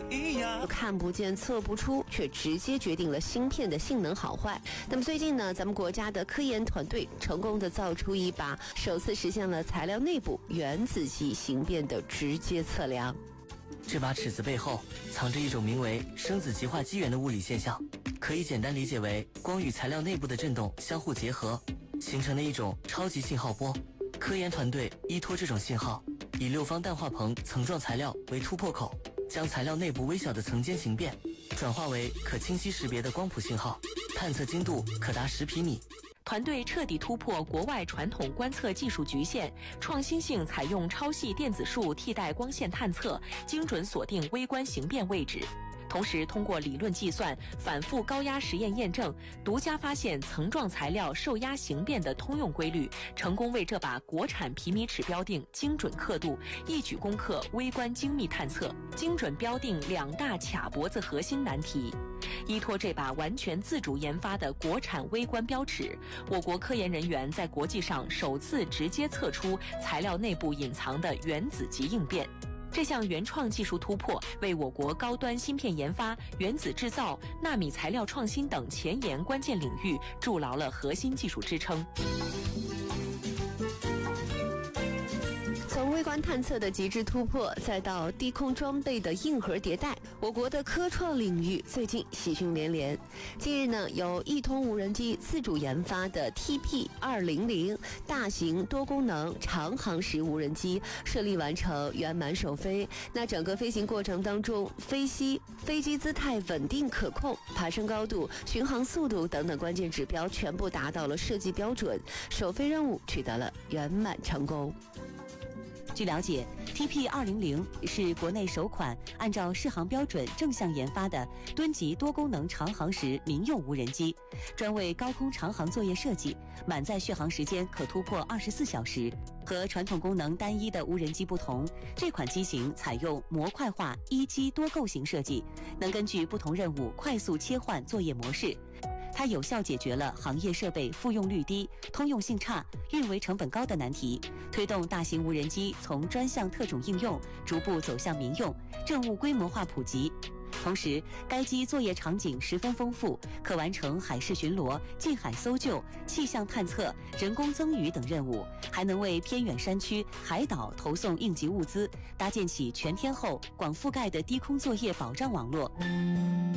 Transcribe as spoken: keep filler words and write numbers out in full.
一样， 看不见测不出，却直接决定了芯片的性能好坏。那么最近呢，咱们国家的科研团队成功的造出一把首次实现了材料内部原子级形变的直接测量。 这把尺子背后藏着一种名为生子极化机缘的物理现象，可以简单理解为光与材料内部的振动相互结合，形成的一种超级信号波。科研团队依托这种信号，以六方氮化硼层状材料为突破口，将材料内部微小的层间形变转化为可清晰识别的光谱信号，探测精度可达十皮米。 团队彻底突破国外传统观测技术局限，创新性采用超细电子束替代光线探测，精准锁定微观形变位置。同时通过理论计算、反复高压实验验证，独家发现层状材料受压形变的通用规律，成功为这把国产皮米尺标定精准刻度，一举攻克微观精密探测、精准标定两大卡脖子核心难题。依托这把完全自主研发的国产微观标尺，我国科研人员在国际上首次直接测出材料内部隐藏的原子级应变。这项原创技术突破，为我国高端芯片研发、原子制造、纳米材料创新等前沿关键领域筑牢了核心技术支撑。 从微观探测的极致突破，再到低空装备的硬核迭代，我国的科创领域最近喜讯连连。近日呢，由易通无人机自主研发的 T P 二零零 大型多功能长航时无人机顺利完成圆满首飞。那整个飞行过程当中，飞机飞机姿态稳定可控，爬升高度、巡航速度等等关键指标全部达到了设计标准，首飞任务取得了圆满成功。 据了解 ，T P 二零零 是国内首款按照适航标准正向研发的吨级多功能长航时民用无人机，专为高空长航作业设计，满载续航时间可突破二十四小时。和传统功能单一的无人机不同，这款机型采用模块化一机多构型设计，能根据不同任务快速切换作业模式。它有效解决了行业设备复用率低、通用性差、运维成本高的难题，推动大型无人机从专项特种应用逐步走向民用，任务规模化普及。同时，该机作业场景十分丰富，可完成海事巡逻、近海搜救、气象探测、人工增雨等任务，还能为偏远山区、海岛投送应急物资，搭建起全天候、广覆盖的低空作业保障网络。